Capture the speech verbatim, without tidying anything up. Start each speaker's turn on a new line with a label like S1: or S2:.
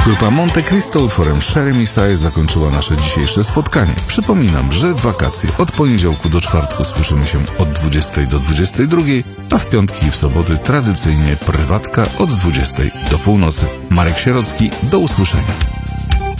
S1: Grupa Monte Cristo utworem Sherry Messiah zakończyła nasze dzisiejsze spotkanie. Przypominam, że w wakacje od poniedziałku do czwartku słyszymy się od dwudziestej do dwudziestej drugiej, a w piątki i w soboty tradycyjnie prywatka od dwudziestej do północy. Marek Sierocki, do usłyszenia.